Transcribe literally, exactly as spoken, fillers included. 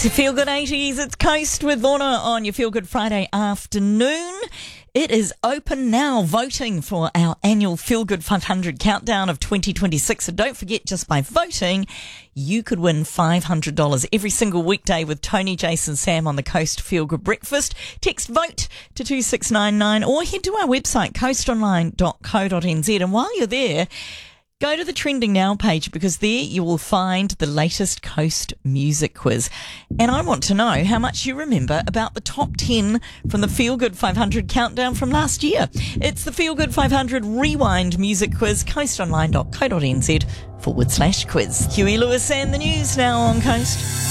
It's a Feel Good eighties. It's Coast with Lorna on your Feel Good Friday afternoon. It is open now, voting for our annual Feel Good five hundred countdown of twenty twenty-six. So don't forget, just by voting, you could win five hundred dollars every single weekday with Tony, Jason, Sam on the Coast Feel Good Breakfast. Text VOTE to two six nine nine or head to our website, coast online dot co dot n z. And while you're there, go to the Trending Now page, because there you will find the latest Coast music quiz. And I want to know how much you remember about the top ten from the Feel Good five hundred countdown from last year. It's the Feel Good five hundred Rewind music quiz, coast online dot co dot n z forward slash quiz. Huey Lewis and the news now on Coast.